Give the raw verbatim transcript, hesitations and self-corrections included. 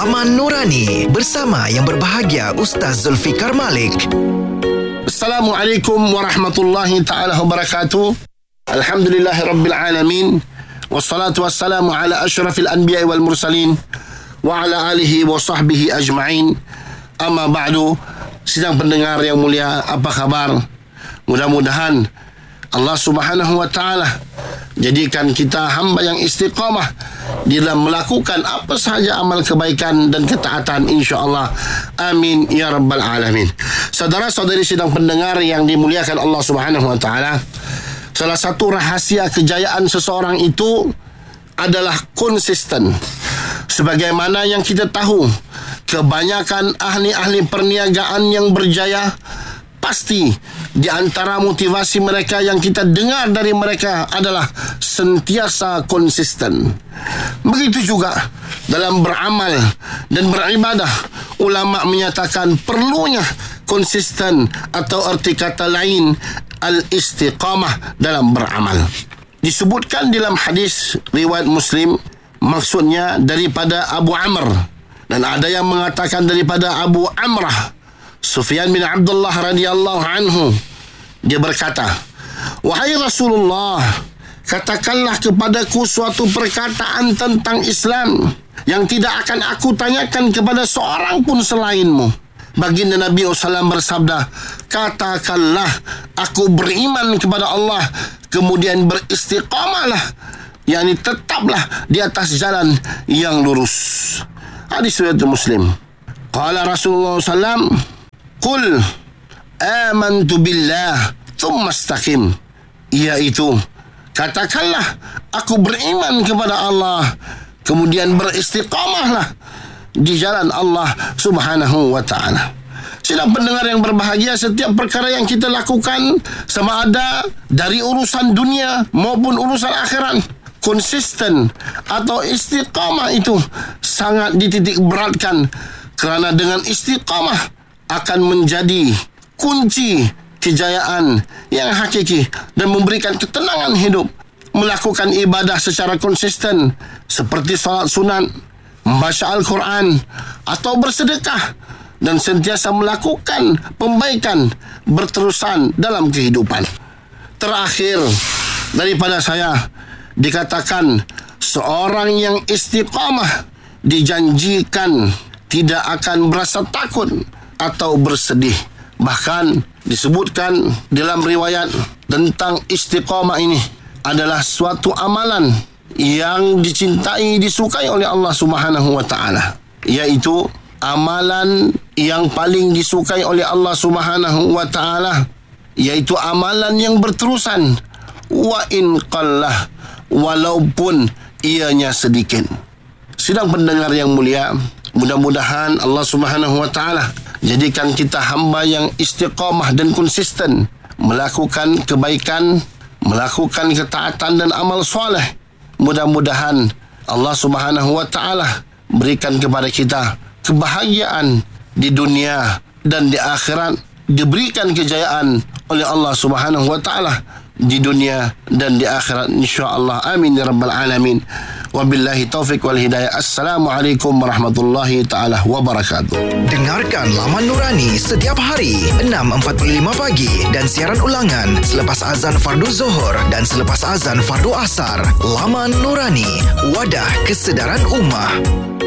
Laman Nurani bersama yang berbahagia Ustaz Zulfikar Malik. Assalamualaikum warahmatullahi taala wabarakatuh. Alhamdulillahirabbil alamin. Wassalatu wassalamu ala asyrafil anbiya'i wal mursalin wa ala alihi wa sahbihi ajma'in. Amma ba'du. Sidang pendengar yang mulia, apa khabar? Mudah-mudahan Allah Subhanahu wa taala jadikan kita hamba yang istiqamah di dalam melakukan apa sahaja amal kebaikan dan ketaatan, insya-Allah. Amin ya rabbal alamin. Saudara-saudari sidang pendengar yang dimuliakan Allah Subhanahu wa taala, salah satu rahasia kejayaan seseorang itu adalah konsisten. Sebagaimana yang kita tahu, kebanyakan ahli-ahli perniagaan yang berjaya, pasti di antara motivasi mereka yang kita dengar dari mereka adalah sentiasa konsisten. Begitu juga dalam beramal dan beribadah, ulama menyatakan perlunya konsisten, atau arti kata lain al-istiqamah dalam beramal. Disebutkan dalam hadis riwayat Muslim, maksudnya daripada Abu Amr, dan ada yang mengatakan daripada Abu Amrah, Sufyan bin Abdullah radhiyallahu anhu. Dia berkata, "Wahai Rasulullah, katakanlah kepadaku suatu perkataan tentang Islam yang tidak akan aku tanyakan kepada seorang pun selainmu." Baginda Nabi sallallahu alaihi wasallam bersabda, "Katakanlah, aku beriman kepada Allah, kemudian beristiqamahlah, yakni tetaplah di atas jalan yang lurus." Hadis riwayat Muslim. Qala Rasulullah sallallahu alaihi wasallam, "Qul amantu billah thumma istaqim." Iaitu, katakanlah, aku beriman kepada Allah, kemudian beristiqamahlah di jalan Allah Subhanahu wa ta'ala. Sidang pendengar yang berbahagia, setiap perkara yang kita lakukan, sama ada dari urusan dunia maupun urusan akhirat, konsisten atau istiqamah itu sangat dititik beratkan, kerana dengan istiqamah akan menjadi kunci kejayaan yang hakiki dan memberikan ketenangan hidup. Melakukan ibadah secara konsisten seperti salat sunat, membaca Al-Quran atau bersedekah, dan sentiasa melakukan pembaikan berterusan dalam kehidupan. Terakhir daripada saya, dikatakan seorang yang istiqamah dijanjikan tidak akan berasa takut atau bersedih. Bahkan disebutkan dalam riwayat tentang istiqamah ini adalah suatu amalan yang dicintai, disukai oleh Allah Subhanahu wa taala, iaitu amalan yang paling disukai oleh Allah Subhanahu wa taala, iaitu amalan yang berterusan, wa in qallah, walaupun ianya sedikit. Sidang pendengar yang mulia, mudah-mudahan Allah Subhanahu wa taala jadikan kita hamba yang istiqamah dan konsisten melakukan kebaikan, melakukan ketaatan dan amal soleh. Mudah-mudahan Allah Subhanahu wa taala berikan kepada kita kebahagiaan di dunia dan di akhirat, diberikan kejayaan oleh Allah Subhanahu wa taala di dunia dan di akhirat, insya-Allah. Amin ya rabbal alamin. Wabillahi taufik wal hidayah. Assalamualaikum warahmatullahi taala wabarakatuh. Dengarkan Laman Nurani setiap hari enam empat puluh lima pagi dan siaran ulangan selepas azan fardu Zuhur dan selepas azan fardu Asar. Laman Nurani, wadah kesedaran ummah.